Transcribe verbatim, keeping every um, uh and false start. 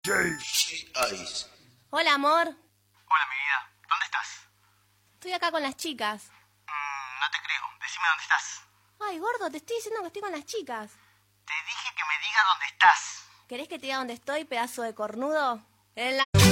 Hola, amor. Hola, mi vida. ¿Dónde estás? Estoy acá con las chicas. Mm, no te creo. Decime dónde estás. Ay, gordo, te estoy diciendo que estoy con las chicas. Te dije que me digas dónde estás. ¿Querés que te diga dónde estoy, pedazo de cornudo? En la...